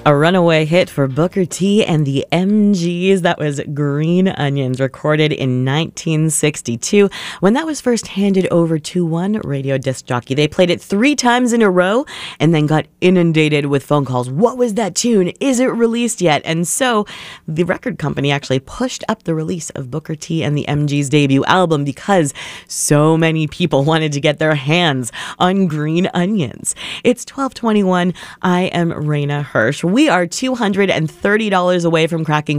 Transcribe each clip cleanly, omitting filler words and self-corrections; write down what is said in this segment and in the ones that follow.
A runaway hit for Booker T and the MGs. That was Green Onions, recorded in 1962 when that was first handed over to one radio disc jockey. They played it 3 times in a row and then got inundated with phone calls. What was that tune? Is it released yet? And so the record company actually pushed up the release of Booker T and the MGs' debut album because so many people wanted to get their hands on Green Onions. It's 12:21. I am Raina Hirsch. We are $230 away from cracking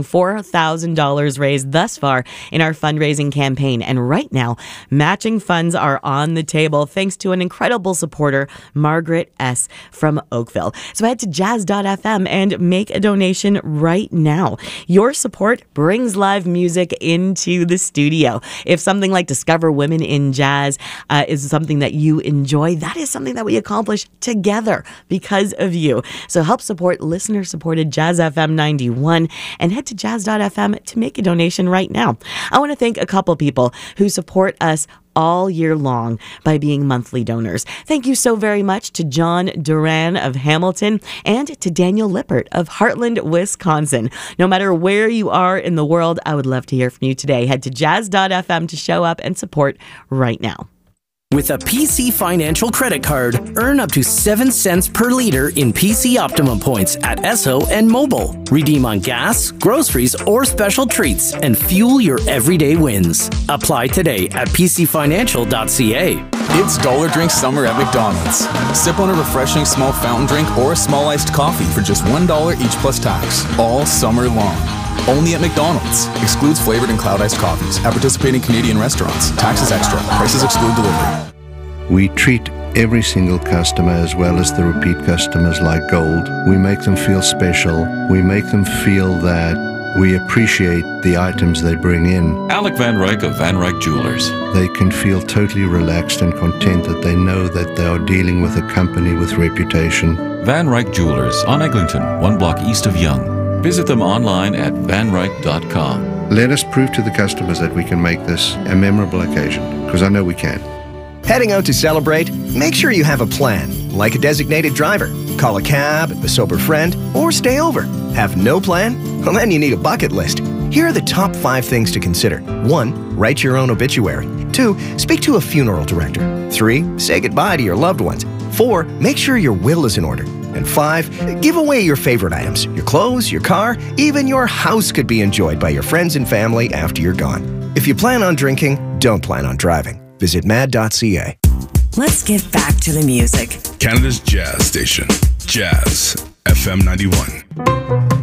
$4,000 raised thus far in our fundraising campaign. And right now, matching funds are on the table thanks to an incredible supporter, Margaret S. from Oakville. So head to jazz.fm and make a donation right now. Your support brings live music into the studio. If something like Discover Women in Jazz is something that you enjoy, that is something that we accomplish together because of you. So help support listener-supported Jazz FM 91 and head to jazz.fm to make a donation right now. I want to thank a couple people who support us all year long by being monthly donors. Thank you so very much to John Duran of Hamilton and to Daniel Lippert of Heartland, Wisconsin. No matter where you are in the world, I would love to hear from you today. Head to jazz.fm to show up and support right now. With a PC Financial credit card, earn up to 7 cents per liter in PC Optimum points at Esso and Mobile. Redeem on gas, groceries, or special treats and fuel your everyday wins. Apply today at pcfinancial.ca. It's Dollar Drink Summer at McDonald's. Sip on a refreshing small fountain drink or a small iced coffee for just $1 each plus tax, all summer long. Only at McDonald's. Excludes flavored and cloud iced coffees at participating Canadian restaurants. Taxes extra. Prices exclude delivery. We treat every single customer as well as the repeat customers like gold. We make them feel special. We make them feel that we appreciate the items they bring in. Alec Van Ryk of Van Ryk Jewelers. They can feel totally relaxed and content that they know that they are dealing with a company with reputation. Van Ryk Jewelers on Eglinton, 1 block east of Yonge. Visit them online at vanryk.com. Let us prove to the customers that we can make this a memorable occasion, because I know we can. Heading out to celebrate? Make sure you have a plan, like a designated driver. Call a cab, a sober friend, or stay over. Have no plan? Well, then you need a bucket list. Here are the top 5 things to consider. 1. Write your own obituary. 2. Speak to a funeral director. 3. Say goodbye to your loved ones. 4. Make sure your will is in order. And 5. Give away your favorite items. Your clothes, your car, even your house could be enjoyed by your friends and family after you're gone. If you plan on drinking, don't plan on driving. Visit mad.ca. Let's get back to the music. Canada's Jazz Station. Jazz FM 91.